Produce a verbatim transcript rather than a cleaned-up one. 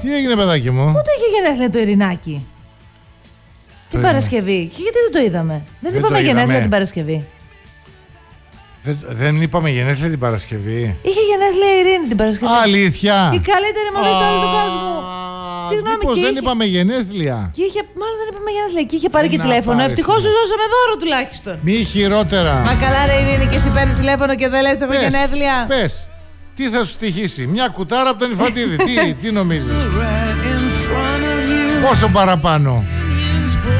Τι έγινε, παιδάκι μου? Πότε είχε γενέθλια το Ειρηνάκι? Την Παρασκευή. Και γιατί δεν το είδαμε? Δεν, Δεν είπαμε το γενέθλια είδαμε. την Παρασκευή. Δεν, δεν είπαμε γενέθλια την Παρασκευή. Είχε γενέθλια η Ειρήνη την Παρασκευή. Αλήθεια. Η καλύτερη μόδα σε όλο τον κόσμο. Συγγνώμη, Μήπως και δεν είχε... είπαμε γενέθλια. Και είχε... Μάλλον δεν είπαμε γενέθλια. Και είχε πάρει Ε, και να τηλέφωνο. πάρεις, Ευτυχώς σου ναι. δώσαμε δώρο τουλάχιστον. Μη χειρότερα. Μα καλά, ρε Ειρήνη, και εσύ παίρνεις τηλέφωνο και δεν λες έχω Πες, γενέθλια. Πες. Τι θα σου στοιχήσει? Μια κουτάρα από τον Ιφαντίδη. τι, τι νομίζεις? Πόσο παραπάνω?